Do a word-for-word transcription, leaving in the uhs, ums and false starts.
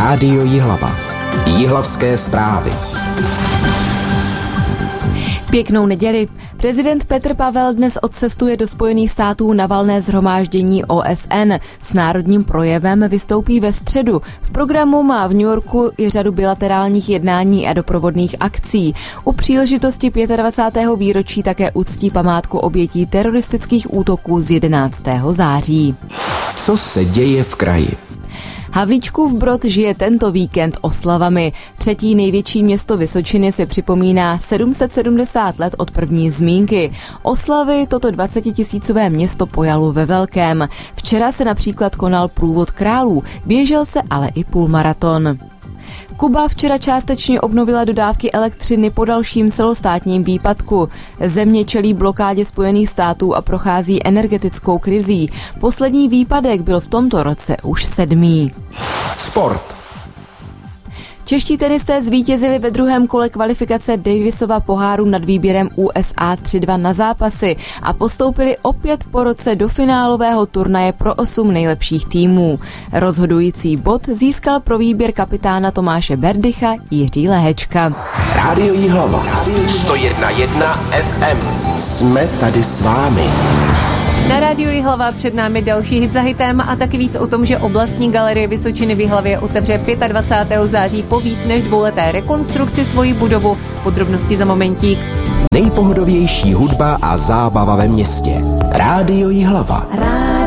Rádio Jihlava. Jihlavské zprávy. Pěknou neděli. Prezident Petr Pavel dnes odcestuje do Spojených států na valné shromáždění O S N. S národním projevem vystoupí ve středu. V programu má v New Yorku i řadu bilaterálních jednání a doprovodných akcí. U příležitosti dvacátého pátého výročí také uctí památku obětí teroristických útoků z jedenáctého září. Co se děje v kraji? Havlíčkův Brod žije tento víkend oslavami. Třetí největší město Vysočiny si připomíná sedm set sedmdesát let od první zmínky. Oslavy toto dvacetitisícové město pojalo ve velkém. Včera se například konal průvod králů, běžel se ale i půlmaraton. Kuba včera částečně obnovila dodávky elektřiny po dalším celostátním výpadku. Země čelí blokádě Spojených států a prochází energetickou krizí. Poslední výpadek byl v tomto roce už sedmý. Sport. Čeští tenisté zvítězili ve druhém kole kvalifikace Davisova poháru nad výběrem U S A tři dva na zápasy a postoupili opět po roce do finálového turnaje pro osm nejlepších týmů. Rozhodující bod získal pro výběr kapitána Tomáše Berdycha Jiří Lehečka. Rádio Jihlava. sto jedna jedna F M. Jsme tady s vámi. Na Rádiu Jihlava před námi další hit za hitem a taky víc o tom, že oblastní galerie Vysočiny v Jihlavě otevře dvacátého pátého září po víc než dvouleté rekonstrukci svoji budovu. Podrobnosti za momentík. Nejpohodovější hudba a zábava ve městě. Rádio Jihlava.